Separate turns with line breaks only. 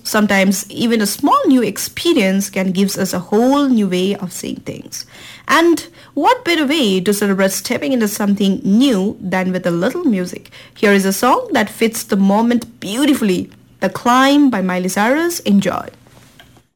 Sometimes even a small new experience can give us a whole new way of seeing things. And what better way to celebrate stepping into something new than with a little music? Here is a song that fits the moment beautifully. The Climb by Miley Cyrus. Enjoy.